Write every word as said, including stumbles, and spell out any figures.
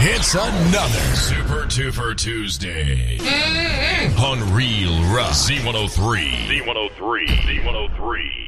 It's another Super Twofer Tuesday on Real Rock Z one oh three. Z one oh three. Z one oh three.